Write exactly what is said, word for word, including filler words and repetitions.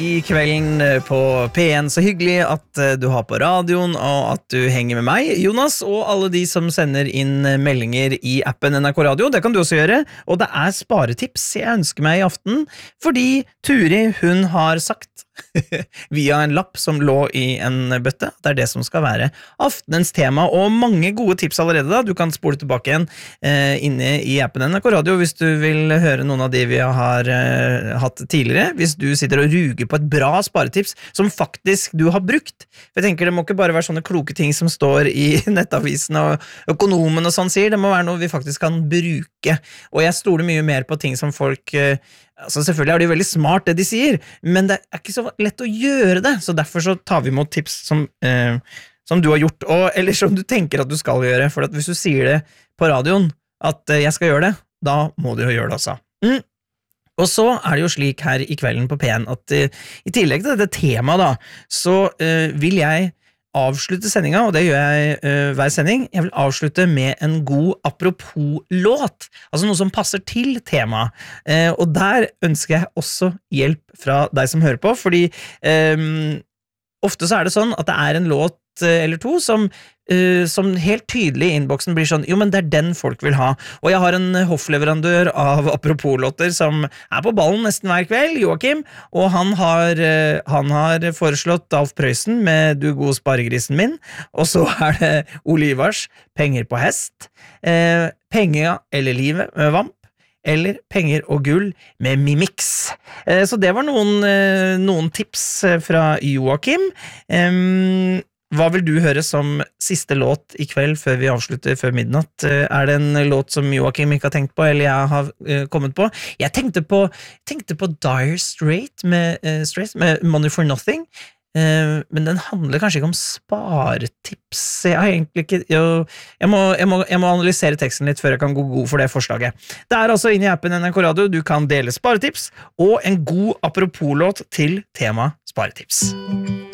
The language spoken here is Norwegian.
I kvelden på P en, så hyggelig at du har på radioen og at du henger med meg, Jonas, og alle de som sender inn meldinger i appen N R K Radio. Det kan du også gjøre, og det er sparetips jeg ønsker meg i aften, fordi Turi, hun har sagt via en lapp som lå i en bøtte, det er det som skal være aftenens tema, og mange gode tips allerede da. Du kan spole tilbake igjen eh, inne i appen N R K Radio hvis du vil høre noen av de vi har eh, hatt tidligere, hvis du sitter og ruger på et bra sparetips som faktisk du har brukt. For jeg tenker det må ikke bare være sånne kloke ting som står i nettavisen og økonomen og sånn sier, det må være noe vi faktisk kan bruke, og jeg stoler mye mer på ting som folk eh, altså selvfølgelig er det jo veldig smart det de sier, men det er ikke så lett å gjøre det, så derfor så tar vi imot tips som, eh, som du har gjort, og, eller som du tenker at du skal gjøre, for at hvis du sier det på radioen at eh, jeg skal gjøre det, da må du jo gjøre det også. Mm. Og så er det jo slik her i kvelden på P en at eh, i tillegg til dette temaet da, så eh, vil jeg avslutte sendinga, og det gjør jeg uh, hver sending. Jeg vil avslutte med en god apropos-låt, altså noe som passer til temaet. Uh, og der ønsker jeg også hjelp fra deg som hører på, fordi um, ofte så er det sånn at det er en låt uh, eller to som, uh, som helt tydelig i innboksen blir sånn, jo, men det er den folk vil ha. Og jeg har en hoffleverandør av apropos-låter som er på ballen nesten hver kveld, Joakim, og han har, uh, han har foreslått Alf Prøysen med Du gode sparegrisen min, og så er det Olivars Penger på hest, uh, Penger eller livet med Vamp, eller Penger og gull med Mimix. Uh, så det var noen, uh, noen tips fra Joakim. Um, Hva vil du høre som siste låt i kveld før vi avslutter før midnatt? Er det en låt som Joakim ikke har tenkt på, eller jeg har uh, kommet på? Jeg tenkte på, tenkte på Dire Straits med, uh, Straits med Money for Nothing, uh, men den handler kanskje ikke om sparetips. Jeg har egentlig ikke... Jeg, jeg, må, jeg, må, jeg må analysere teksten litt før jeg kan gå god for det forslaget. Det er altså inne i appen N R K Radio, du kan dele sparetips, og en god apropos-låt til tema sparetips.